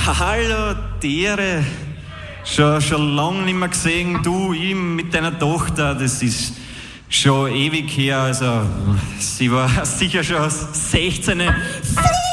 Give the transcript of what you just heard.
Hallo, Tiere. Schon lange nicht mehr gesehen. Du, ich mit deiner Tochter, das ist schon ewig her. Also, sie war sicher schon 16.